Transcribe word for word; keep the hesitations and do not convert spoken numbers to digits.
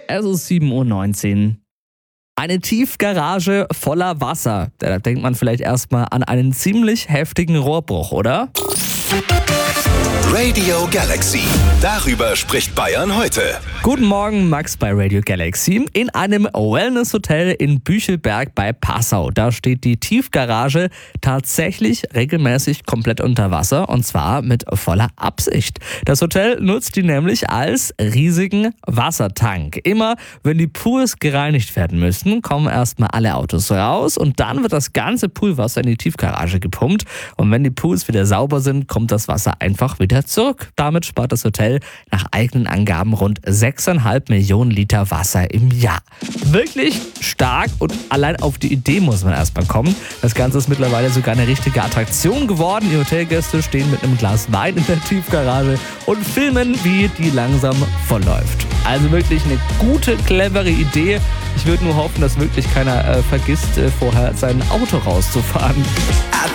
Es ist sieben Uhr neunzehn. Eine Tiefgarage voller Wasser. Da denkt man vielleicht erstmal an einen ziemlich heftigen Rohrbruch, oder? Radio Galaxy. Darüber spricht Bayern heute. Guten Morgen, Max bei Radio Galaxy. In einem Wellness-Hotel in Büchelberg bei Passau. Da steht die Tiefgarage tatsächlich regelmäßig komplett unter Wasser, und zwar mit voller Absicht. Das Hotel nutzt die nämlich als riesigen Wassertank. Immer wenn die Pools gereinigt werden müssen, kommen erstmal alle Autos raus und dann wird das ganze Poolwasser in die Tiefgarage gepumpt. Und wenn die Pools wieder sauber sind, kommt das Wasser einfach wieder zurück. Damit spart das Hotel nach eigenen Angaben rund sechseinhalb Millionen Liter Wasser im Jahr. Wirklich stark, und allein auf die Idee muss man erstmal kommen. Das Ganze ist mittlerweile sogar eine richtige Attraktion geworden. Die Hotelgäste stehen mit einem Glas Wein in der Tiefgarage und filmen, wie die langsam vollläuft. Also wirklich eine gute, clevere Idee. Ich würde nur hoffen, dass wirklich keiner äh, vergisst, äh, vorher sein Auto rauszufahren. Ab